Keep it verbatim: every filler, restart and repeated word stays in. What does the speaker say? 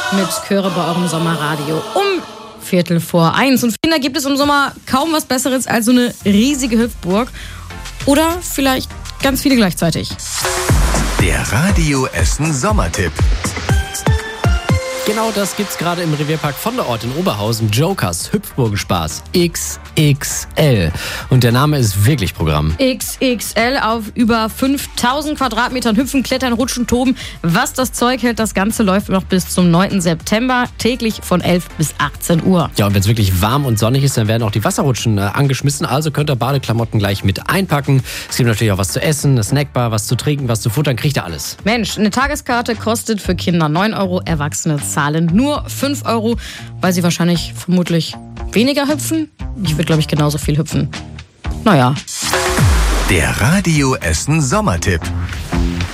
mit Chöre bei eurem Sommerradio um Viertel vor eins. Und für Kinder gibt es im Sommer kaum was Besseres als so eine riesige Hüpfburg. Oder vielleicht ganz viele gleichzeitig. Der Radio Essen Sommertipp. Genau das gibt's gerade im Revierpark von der Ort in Oberhausen. Jokers Hüpfburgenspaß X X L. Und der Name ist wirklich Programm. X X L auf über fünftausend Quadratmetern hüpfen, klettern, rutschen, toben. Was das Zeug hält, das Ganze läuft noch bis zum neunten September, täglich von elf bis achtzehn Uhr. Ja, und wenn es wirklich warm und sonnig ist, dann werden auch die Wasserrutschen äh, angeschmissen. Also könnt ihr Badeklamotten gleich mit einpacken. Es gibt natürlich auch was zu essen, eine Snackbar, was zu trinken, was zu futtern. Kriegt ihr alles. Mensch, eine Tageskarte kostet für Kinder neun Euro, Erwachsene zahlen nur fünf Euro, weil sie wahrscheinlich vermutlich weniger hüpfen. Ich würde, glaube ich, genauso viel hüpfen. Naja. Der Radio Essen Sommertipp.